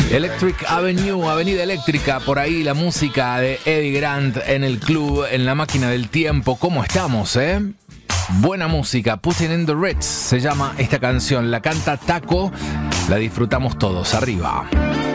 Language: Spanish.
Electric Avenue, Avenida Eléctrica, por ahí la música de Eddie Grant en el club, en la máquina del tiempo. ¿Cómo estamos, Buena música, Putting in the Ritz se llama esta canción, la canta Taco, la disfrutamos todos, arriba.